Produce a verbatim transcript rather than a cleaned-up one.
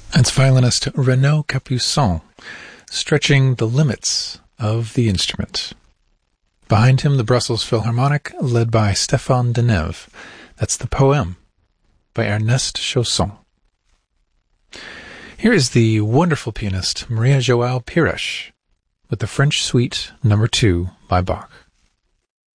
It's violinist Renaud Capuçon, stretching the limits of the instrument. Behind him, the Brussels Philharmonic, led by Stéphane Denève. That's the Poème by Ernest Chausson. Here is the wonderful pianist Maria João Pires with the French Suite Number Two by Bach.